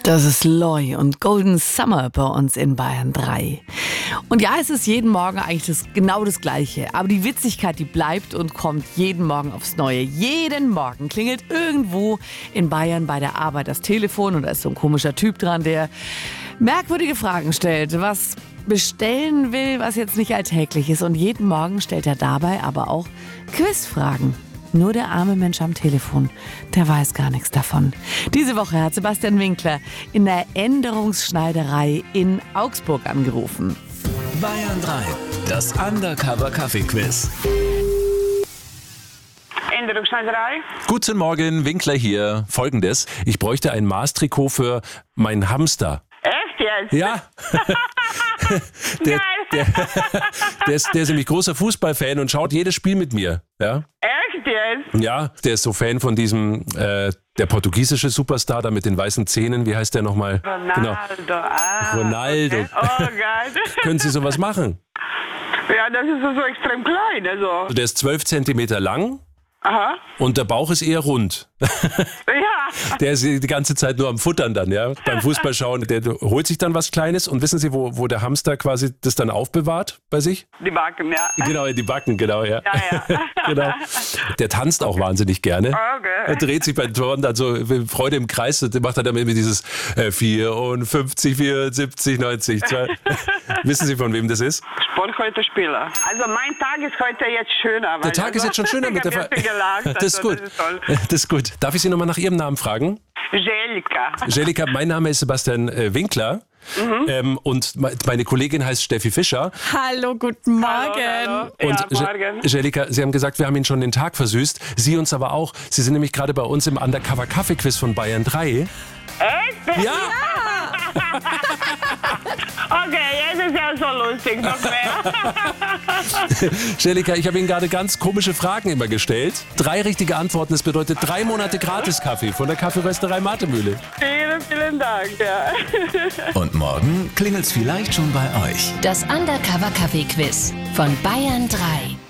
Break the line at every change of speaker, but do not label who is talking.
Das ist Loy und Golden Summer bei uns in Bayern 3. Und ja, es ist jeden Morgen eigentlich genau das Gleiche. Aber die Witzigkeit, die bleibt und kommt jeden Morgen aufs Neue. Jeden Morgen klingelt irgendwo in Bayern bei der Arbeit das Telefon und da ist so ein komischer Typ dran, der merkwürdige Fragen stellt, was bestellen will, was jetzt nicht alltäglich ist. Und jeden Morgen stellt er dabei aber auch Quizfragen. Nur der arme Mensch am Telefon, der weiß gar nichts davon. Diese Woche hat Sebastian Winkler in der Änderungsschneiderei in Augsburg angerufen.
Bayern 3, das Undercover-Kaffee-Quiz.
Änderungsschneiderei.
Guten Morgen, Winkler hier. Folgendes, ich bräuchte ein Maßtrikot für meinen Hamster.
Echt jetzt?
Ja. Der ist nämlich großer Fußballfan und schaut jedes Spiel mit mir. Ja?
Echt jetzt?
Ja, der ist so Fan von diesem, der portugiesische Superstar da mit den weißen Zähnen. Wie heißt der nochmal?
Ronaldo.
Genau. Ronaldo.
Okay. Oh Gott.
Können Sie sowas machen?
Ja, das ist so extrem klein. Also.
Der ist 12 Zentimeter lang.
Aha.
Und der Bauch ist eher rund.
Ja.
Der ist die ganze Zeit nur am Futtern dann, ja. Beim Fußballschauen, der holt sich dann was Kleines. Und wissen Sie, wo der Hamster quasi das dann aufbewahrt bei sich?
Die Backen, ja.
Genau, in die Backen, genau, ja.
Ja.
Genau. Der tanzt auch wahnsinnig gerne.
Okay.
Er dreht sich bei Toren dann so Freude im Kreis und macht dann immer dieses 54, 74, 90. Wissen Sie, von wem das ist?
Sport heute Spieler. Also mein Tag ist heute jetzt schöner.
Der Tag ist jetzt schon schöner mit der Frage. Das ist gut. Das ist gut. Darf ich Sie nochmal nach Ihrem Namen fragen?
Jelika.
Jelika, mein Name ist Sebastian Winkler. Und meine Kollegin heißt Steffi Fischer.
Hallo, guten Morgen.
Hallo.
Und
Ja, morgen.
Jelika, Sie haben gesagt, wir haben Ihnen schon den Tag versüßt. Sie uns aber auch. Sie sind nämlich gerade bei uns im Undercover-Kaffee-Quiz von Bayern 3.
Echt?
Ja!
Okay, jetzt ist ja so lustig, noch mehr.
Jelika, ich habe Ihnen gerade ganz komische Fragen immer gestellt. 3 richtige Antworten, das bedeutet 3 Monate Gratis-Kaffee von der Kaffeerösterei Martemühle.
Vielen Dank, ja.
Und morgen klingelt's vielleicht schon bei euch.
Das Undercover-Kaffee-Quiz von Bayern 3.